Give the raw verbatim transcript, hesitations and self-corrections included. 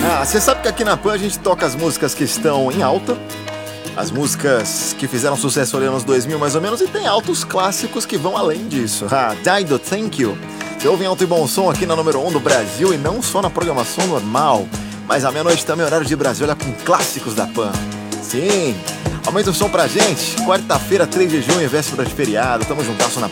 Ah, você sabe que aqui na Pan a gente toca as músicas que estão em alta, as músicas que fizeram sucesso ali nos dois mil mais ou menos, e tem altos clássicos que vão além disso. Ah, Dido, Thank You. Você ouve em alto e bom som aqui na número um do Brasil, e não só na programação normal, mas à meia-noite também, horário de Brasília, com clássicos da Pan. Sim, aumenta o som pra gente. Quarta-feira, três de junho, véspera de feriado, tamo juntasso na